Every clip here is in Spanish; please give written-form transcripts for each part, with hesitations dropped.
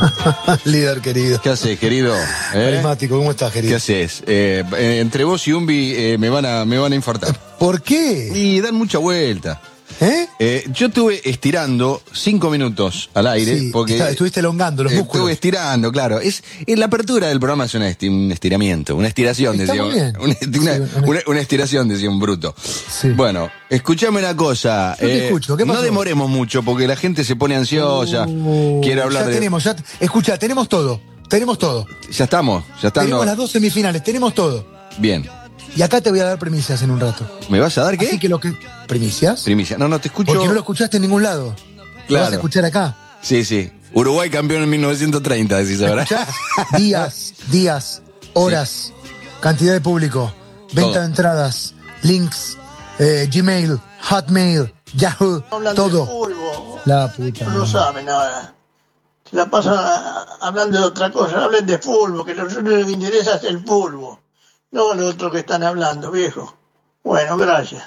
Líder querido. ¿Qué haces, querido? Carismático, ¿cómo estás, querido? ¿Qué haces? Entre vos y Umbi me van a infartar. ¿Por qué? Y dan mucha vuelta. Yo estuve estirando 5 minutos al aire. Sí, porque estuviste elongando los músculos. Estuve estirando, claro. La apertura del programa es un estiramiento, una estiración, Está decía. muy bien. Una estiración, decía un bruto. Sí. Bueno, escuchame una cosa. Yo te escucho, ¿qué pasó? No demoremos mucho porque la gente se pone ansiosa. Quiere hablar Escucha, tenemos todo. Ya estamos. Tenemos las 2 semifinales, tenemos todo. Bien. Y acá te voy a dar primicias en un rato. ¿Me vas a dar qué? Así que ¿Primicias? Primicia. No, te escucho. Porque no lo escuchaste en ningún lado. Claro. Lo vas a escuchar acá. Sí. Uruguay campeón en 1930, decís ahora. Días, horas, cantidad de público, venta de entradas, links, Gmail, Hotmail, Yahoo, Hablan todo. de fútbol. La puta. No saben nada. Se la pasan hablando de otra cosa. Hablen de fútbol, que lo único que interesa es el fútbol. No lo otro que están hablando, viejo. Bueno, gracias.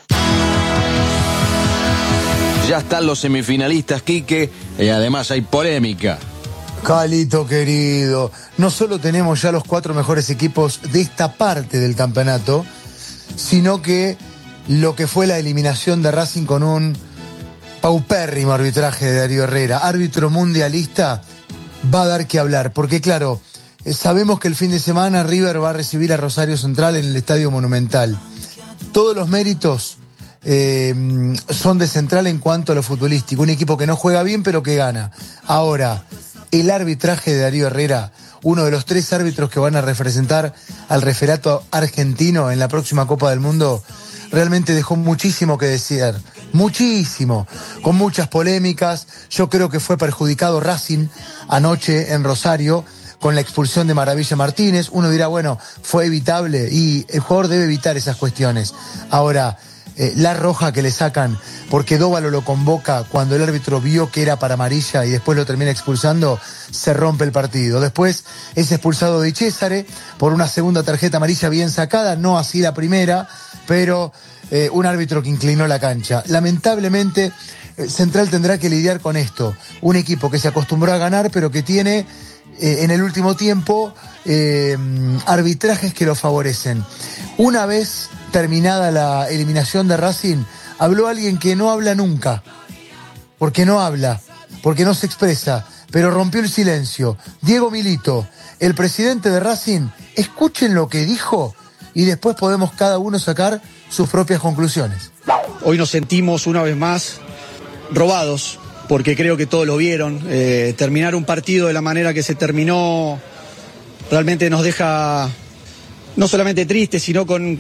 Ya están los semifinalistas, Quique, y además hay polémica. Calito querido, no solo tenemos ya los 4 mejores equipos de esta parte del campeonato, sino que lo que fue la eliminación de Racing con un paupérrimo arbitraje de Darío Herrera, árbitro mundialista, va a dar que hablar, porque claro, sabemos que el fin de semana River va a recibir a Rosario Central en el Estadio Monumental. Todos los méritos son de Central en cuanto a lo futbolístico. Un equipo que no juega bien, pero que gana. Ahora, el arbitraje de Darío Herrera, uno de los 3 árbitros que van a representar al referato argentino en la próxima Copa del Mundo, realmente dejó muchísimo que decir. Muchísimo. Con muchas polémicas. Yo creo que fue perjudicado Racing anoche en Rosario con la expulsión de Maravilla Martínez. Uno dirá, bueno, fue evitable y el jugador debe evitar esas cuestiones. Ahora, la roja que le sacan porque Dóvalo lo convoca cuando el árbitro vio que era para amarilla y después lo termina expulsando, se rompe el partido. Después es expulsado Di Cesare por una segunda tarjeta amarilla bien sacada, no así la primera, pero un árbitro que inclinó la cancha. Lamentablemente, Central tendrá que lidiar con esto. Un equipo que se acostumbró a ganar, pero que tiene en el último tiempo arbitrajes que lo favorecen. Una vez terminada la eliminación de Racing, habló alguien que no habla nunca, porque no habla, porque no se expresa, pero rompió el silencio. Diego Milito, el presidente de Racing. Escuchen lo que dijo y después podemos cada uno sacar sus propias conclusiones. Hoy nos sentimos una vez más robados, porque creo que todos lo vieron. Terminar un partido de la manera que se terminó realmente nos deja no solamente tristes, sino con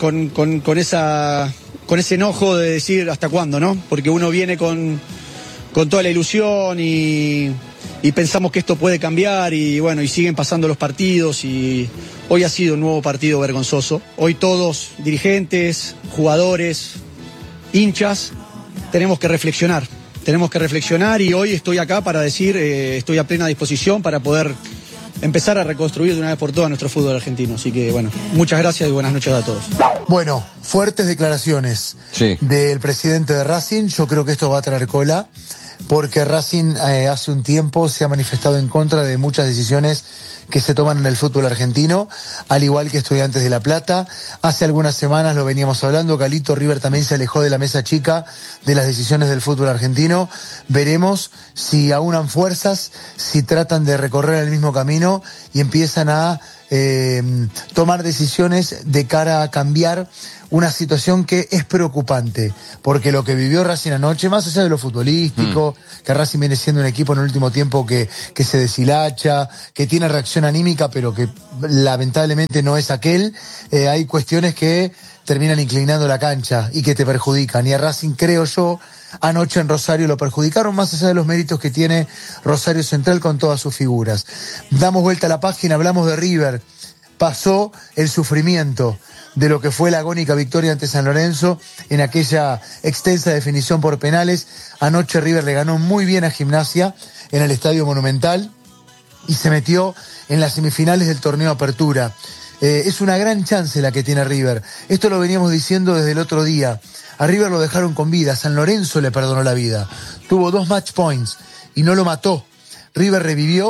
ese enojo de decir hasta cuándo, ¿no? Porque uno viene con toda la ilusión y pensamos que esto puede cambiar y bueno, y siguen pasando los partidos y hoy ha sido un nuevo partido vergonzoso. Hoy todos, dirigentes, jugadores, hinchas, tenemos que reflexionar y hoy estoy acá para decir, estoy a plena disposición para poder empezar a reconstruir de una vez por todas nuestro fútbol argentino. Así que bueno, muchas gracias y buenas noches a todos. Bueno, fuertes declaraciones del presidente de Racing. Yo creo que esto va a traer cola, porque Racing hace un tiempo se ha manifestado en contra de muchas decisiones que se toman en el fútbol argentino, al igual que Estudiantes de La Plata. Hace algunas semanas lo veníamos hablando, Calito, River también se alejó de la mesa chica de las decisiones del fútbol argentino. Veremos si aunan fuerzas, si tratan de recorrer el mismo camino y empiezan a tomar decisiones de cara a cambiar una situación que es preocupante, porque lo que vivió Racing anoche, más allá de lo futbolístico, que Racing viene siendo un equipo en el último tiempo que se deshilacha, que tiene reacción anímica, pero que lamentablemente no es aquel, hay cuestiones que terminan inclinando la cancha y que te perjudican, y a Racing, creo yo, anoche en Rosario lo perjudicaron, más allá de los méritos que tiene Rosario Central con todas sus figuras. Damos vuelta a la página, hablamos de River. Pasó el sufrimiento de lo que fue la agónica victoria ante San Lorenzo en aquella extensa definición por penales. Anoche River le ganó muy bien a Gimnasia en el Estadio Monumental y se metió en las semifinales del torneo Apertura. Es una gran chance la que tiene River. Esto lo veníamos diciendo desde el otro día. A River lo dejaron con vida, San Lorenzo le perdonó la vida. Tuvo 2 match points y no lo mató. River revivió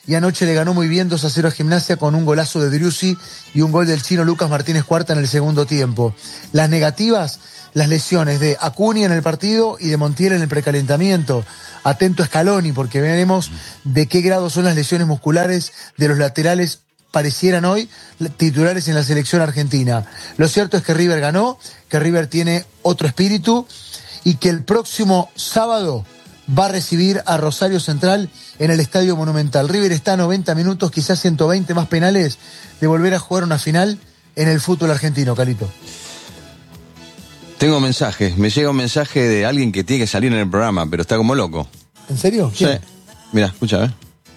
y anoche le ganó muy bien 2-0 a Gimnasia con un golazo de Driussi y un gol del chino Lucas Martínez Cuarta en el segundo tiempo. Las negativas, las lesiones de Acuña en el partido y de Montiel en el precalentamiento. Atento a Scaloni, porque veremos de qué grado son las lesiones musculares de los laterales, parecieran hoy titulares en la selección argentina. Lo cierto es que River ganó, que River tiene otro espíritu y que el próximo sábado va a recibir a Rosario Central en el Estadio Monumental. River está a 90 minutos, quizás 120 más penales, de volver a jugar una final en el fútbol argentino, Calito. Tengo mensajes, me llega un mensaje de alguien que tiene que salir en el programa, pero está como loco. ¿En serio? ¿Quién? Sí. Mira, escucha,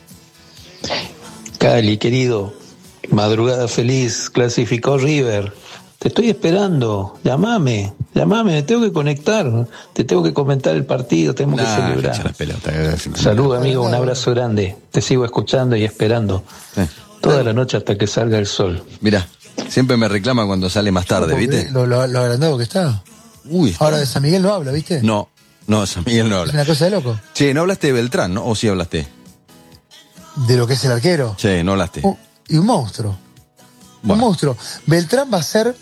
Cali, querido, madrugada feliz, clasificó River. Te estoy esperando, llámame, me tengo que conectar, te tengo que comentar el partido, tenemos que celebrar. Salud, amigo, un abrazo grande, te sigo escuchando y esperando toda la noche hasta que salga el sol. Mirá, siempre me reclama cuando sale más tarde, ¿viste? Lo agrandado que está. Uy. Ahora de San Miguel no habla, ¿viste? No, San Miguel no habla. Es una cosa de loco. Che, ¿no hablaste de Beltrán, no? ¿O sí hablaste? De lo que es el arquero. Sí, no hablaste. Y un monstruo. Bueno. Un monstruo. Beltrán va a ser,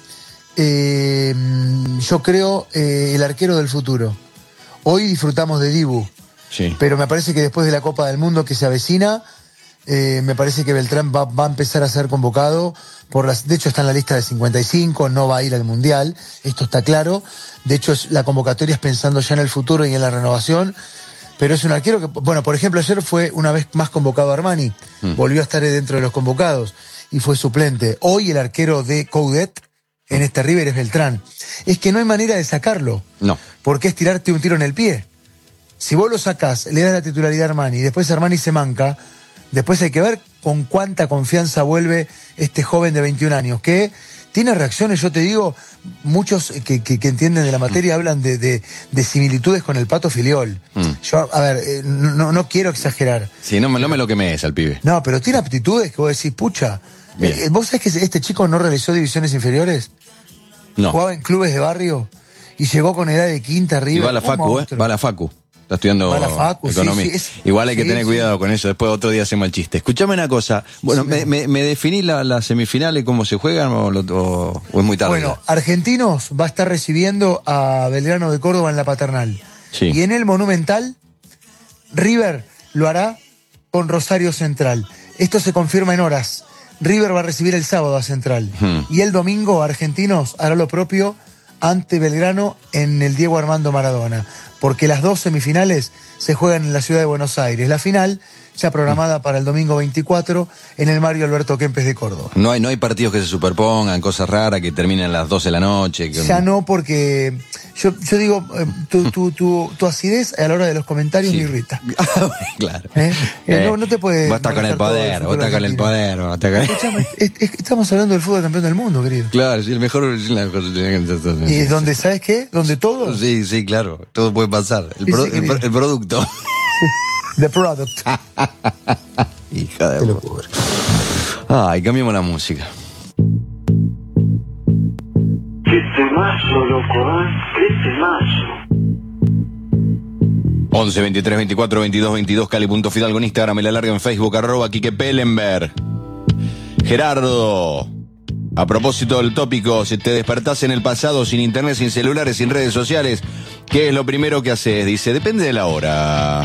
yo creo, el arquero del futuro. Hoy disfrutamos de Dibu. Sí. Pero me parece que después de la Copa del Mundo que se avecina, me parece que Beltrán va a empezar a ser convocado de hecho está en la lista de 55, no va a ir al Mundial, esto está claro. De hecho la convocatoria es pensando ya en el futuro y en la renovación, pero es un arquero que, bueno, por ejemplo ayer fue una vez más convocado Armani, volvió a estar dentro de los convocados y fue suplente. Hoy el arquero de Coudet en este River es Beltrán. Es que no hay manera de sacarlo. No. Porque es tirarte un tiro en el pie. Si vos lo sacás, le das la titularidad a Armani y después Armani se manca, después hay que ver con cuánta confianza vuelve este joven de 21 años, que tiene reacciones, yo te digo, muchos que entienden de la materia hablan de similitudes con el Pato Filiol. Yo, a ver, no quiero exagerar. Sí, no me lo quemes al pibe. No, pero tiene aptitudes que vos decís, pucha. ¿Vos sabés que este chico no realizó divisiones inferiores? No. Jugaba en clubes de barrio y llegó con edad de quinta arriba. Y va a la Facu, va a la Facu. Está estudiando economía. Sí, igual hay que tener cuidado con eso. Después otro día hacemos el chiste. Escuchame una cosa. Bueno, ¿me definís las semifinales, cómo se juegan o es muy tarde? Bueno, Argentinos va a estar recibiendo a Belgrano de Córdoba en la Paternal. Sí. Y en el Monumental, River lo hará con Rosario Central. Esto se confirma en horas. River va a recibir el sábado a Central. Y el domingo, Argentinos hará lo propio ante Belgrano en el Diego Armando Maradona. Porque las dos semifinales se juegan en la ciudad de Buenos Aires. La final, ya programada para el domingo 24, en el Mario Alberto Kempes de Córdoba. No hay partidos que se superpongan, cosas raras que terminen a las 12 de la noche. Ya no, porque yo digo, tu acidez a la hora de los comentarios me irrita. Claro. No te puedes... Vos estás con el poder, Escúchame, estamos hablando del fútbol campeón del mundo, querido. Claro, sí, el mejor... ¿Y donde, sabes qué? ¿Donde todo? Sí, claro, todo puede pasar. El producto. The product. Hija de locura. Ay, cambiamos la música. Qué temazo, loco, qué temazo. 11 23 24 22 22 Cali.Fidalgo en Instagram, me la larga en Facebook, @Quique Pellenberg. Gerardo, a propósito del tópico, si te despertás en el pasado sin internet, sin celulares, sin redes sociales, ¿qué es lo primero que haces? Dice, depende de la hora.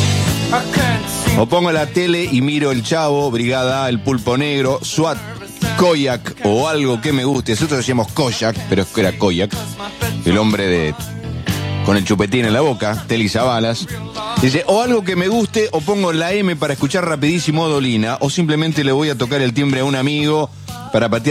O pongo la tele y miro El Chavo, Brigada A, El Pulpo Negro, SWAT, Koyak o algo que me guste. Nosotros decíamos Koyak, pero era Koyak. El hombre con el chupetín en la boca, Teli Zabalas. Dice, o algo que me guste, o pongo la M para escuchar rapidísimo Dolina, o simplemente le voy a tocar el timbre a un amigo para patear